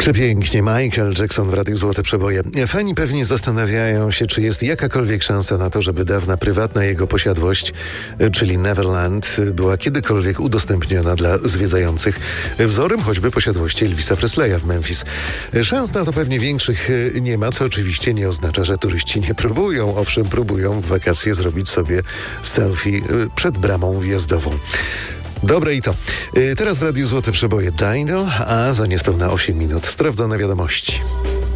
Przepięknie, Michael Jackson w Radiu Złote Przeboje. Fani pewnie zastanawiają się, czy jest jakakolwiek szansa na to, żeby dawna prywatna jego posiadłość, czyli Neverland, była kiedykolwiek udostępniona dla zwiedzających, wzorem choćby posiadłości Elvisa Presleya w Memphis. Szans na to pewnie większych nie ma, co oczywiście nie oznacza, że turyści nie próbują. Owszem, próbują w wakacje zrobić sobie selfie przed bramą wjazdową. Dobre i to. Teraz w Radiu Złote Przeboje Dido, a za niespełna 8 minut sprawdzone wiadomości.